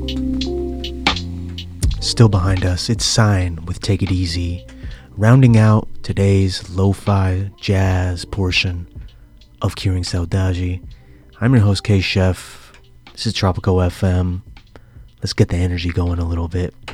Still behind us, it's Sign with Take It Easy, rounding out today's lo-fi jazz portion of Curing Saudade. I'm your host, K-Chef. This is Tropico FM. Let's get the energy going a little bit.